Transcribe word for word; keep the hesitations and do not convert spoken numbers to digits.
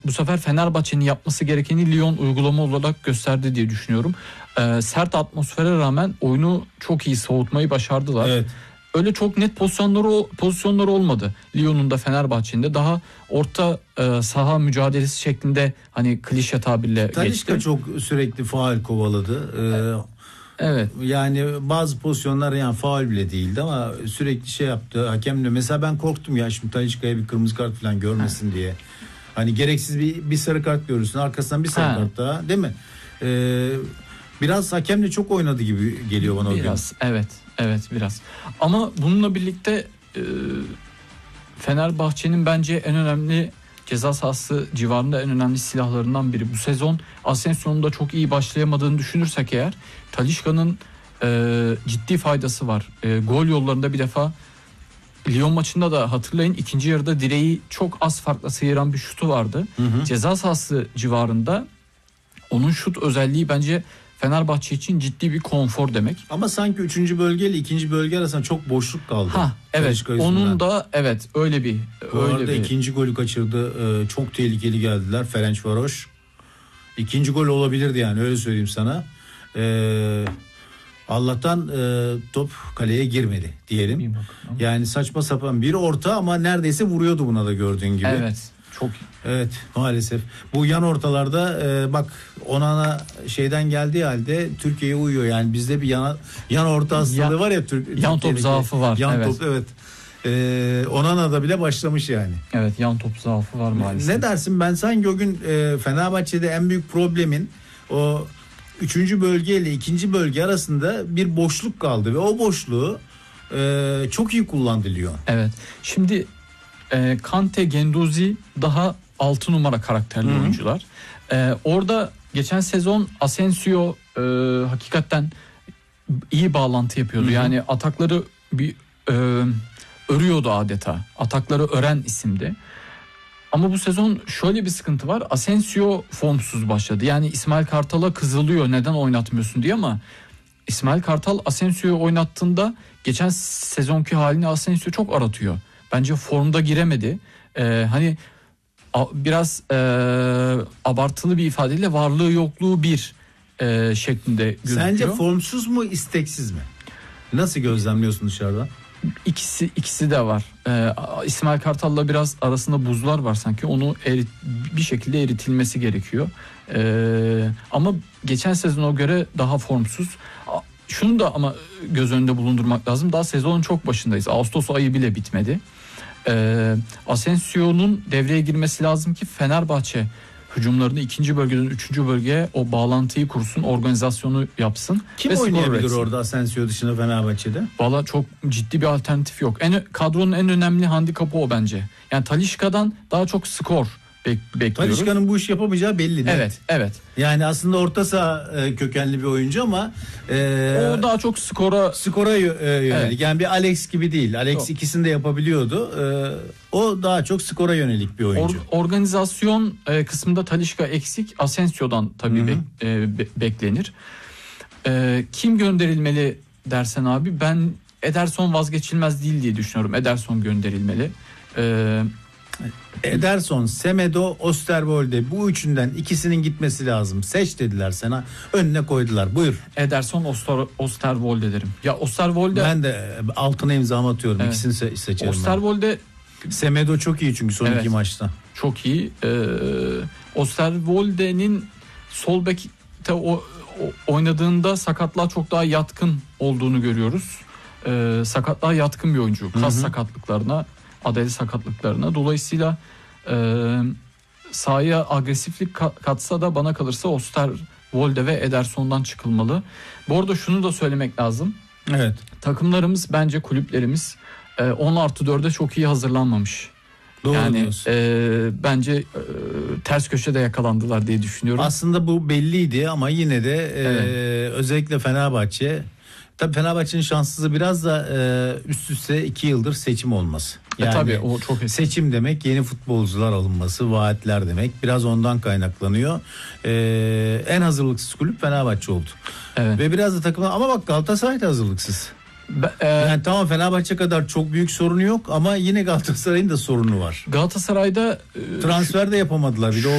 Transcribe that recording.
bu sefer Fenerbahçe'nin yapması gerekeni Lyon uygulama olarak gösterdi diye düşünüyorum. Ee, sert atmosfere rağmen oyunu çok iyi soğutmayı başardılar. Evet. Öyle çok net pozisyonları pozisyonları olmadı. Lyon'un da Fenerbahçe'nin de daha orta e, saha mücadelesi şeklinde, hani klişe tabirle geçti. Talisca çok sürekli faul kovaladı. Ee, evet. Yani bazı pozisyonlar yani faul bile değildi ama sürekli şey yaptı. Hakem de mesela ben korktum ya, şimdi Talisca'ya bir kırmızı kart falan görmesin ha. diye. Hani gereksiz bir, bir sarı kart görürsün, arkasından bir sarı ha. kart daha, değil mi? Ee, biraz hakem de çok oynadı gibi geliyor bana. Biraz evet. Evet biraz. Ama bununla birlikte e, Fenerbahçe'nin bence en önemli ceza sahası civarında en önemli silahlarından biri. Bu sezon Asensio'nun da çok iyi başlayamadığını düşünürsek eğer, Talisca'nın e, ciddi faydası var. E, gol yollarında bir defa Lyon maçında da hatırlayın, ikinci yarıda direği çok az farkla sıyıran bir şutu vardı. Hı hı. Ceza sahası civarında onun şut özelliği bence Fenerbahçe için ciddi bir konfor demek. Ama sanki üçüncü bölge ile ikinci bölge arasında çok boşluk kaldı. Ha, evet. Onun da evet öyle bir. Bu öyle arada bir... ikinci golü kaçırdı. Ee, çok tehlikeli geldiler. Ferencvaros. İkinci gol olabilirdi yani, öyle söyleyeyim sana. Ee, Allah'tan e, top kaleye girmedi diyelim. Yani saçma sapan bir orta ama neredeyse vuruyordu buna da, gördüğün gibi. Evet. Çok. Evet, maalesef. Bu yan ortalarda e, bak Onana şeyden geldiği halde Türkiye'ye uyuyor. Yani bizde bir yan, yan orta hastalığı yan, var ya. Türk, yan top zaafı var. Yan evet. top evet. E, Onana'da bile başlamış yani. Evet, yan top zaafı var maalesef. Ne dersin, ben sanki o gün e, Fenerbahçe'de en büyük problemin o üçüncü bölge ile ikinci bölge arasında bir boşluk kaldı ve o boşluğu e, çok iyi kullandı Lyon. Evet. Şimdi e, Kante, Guendouzi daha altı numara karakterli Hı-hı. oyuncular. E, orada geçen sezon Asensio e, hakikaten iyi bağlantı yapıyordu. Hı-hı. Yani atakları bir e, örüyordu adeta. Atakları ören isimdi. Ama bu sezon şöyle bir sıkıntı var. Asensio formsuz başladı. Yani İsmail Kartal'a kızılıyor, neden oynatmıyorsun diye, ama İsmail Kartal Asensio'yu oynattığında geçen sezonki halini Asensio çok aratıyor. Bence formda giremedi. Ee, hani a, biraz e, abartılı bir ifadeyle varlığı yokluğu bir e, şeklinde gözüküyor. Sence formsuz mu, isteksiz mi? Nasıl gözlemliyorsun dışarıdan? İkisi ikisi de var. Ee, İsmail Kartal'la biraz arasında buzlar var sanki. Onu erit, bir şekilde eritilmesi gerekiyor. Ee, ama geçen sezona göre daha formsuz. Şunu da ama göz önünde bulundurmak lazım. Daha sezonun çok başındayız. Ağustos ayı bile bitmedi. Ee, Asensio'nun devreye girmesi lazım ki Fenerbahçe hücumlarını ikinci bölgeden üçüncü bölgeye o bağlantıyı kursun, organizasyonu yapsın. Kim oynayabilir orada Asensio dışında Fenerbahçe'de? Valla çok ciddi bir alternatif yok. En, kadronun en önemli handikapı o bence. Yani Talisca'dan daha çok skor bek, bekliyoruz. Talisca'nın bu iş yapamayacağı belli. Evet, net. evet. Yani aslında orta saha e, kökenli bir oyuncu ama e, o daha çok skora skora e, yönelik. Evet. Yani bir Alex gibi değil. Alex Yok. ikisini de yapabiliyordu. E, o daha çok skora yönelik bir oyuncu. Or, organizasyon e, kısmında Talisca eksik. Asensio'dan tabii bek, e, be, beklenir. E, kim gönderilmeli dersen abi, ben Ederson vazgeçilmez değil diye düşünüyorum. Ederson gönderilmeli. E, Ederson, Semedo, Osterwolde, bu üçünden ikisinin gitmesi lazım. Seç dediler sana, önüne koydular. Buyur. Ederson, Oster, Osterwolde derim. Ya Osterwolde, ben de altına imzamı atıyorum. Evet. İkisini se- seçerim. Osterwolde, Semedo çok iyi çünkü son evet. iki maçta. Çok iyi. Ee, Osterwolde'nin sol bekte o, o, oynadığında sakatlığa çok daha yatkın olduğunu görüyoruz. Ee, sakatlığa yatkın bir oyuncu. Kas Hı-hı. sakatlıklarına, adeli sakatlıklarına. Dolayısıyla e, sahaya agresiflik katsa da bana kalırsa Osterwolde ve Ederson'dan çıkılmalı. Bu arada şunu da söylemek lazım. Evet. Takımlarımız, bence kulüplerimiz on artı dörde çok iyi hazırlanmamış. Doğru yani e, bence e, ters köşede yakalandılar diye düşünüyorum. Aslında bu belliydi ama yine de e, evet. özellikle Fenerbahçe, tabii Fenerbahçe'nin şanssızlığı biraz da e, üst üste iki yıldır seçim olması. Yani e, tabii o çok seçim demek yeni futbolcular alınması, vaatler demek. Biraz ondan kaynaklanıyor. E, en hazırlıksız kulüp Fenerbahçe oldu. Evet. Ve biraz da takımlar, ama bak Galatasaray da hazırlıksız. Be- e, Yani tamam, Fenerbahçe kadar çok büyük sorunu yok ama yine Galatasaray'ın da sorunu var. Galatasaray'da e, Transfer de yapamadılar. Bir de o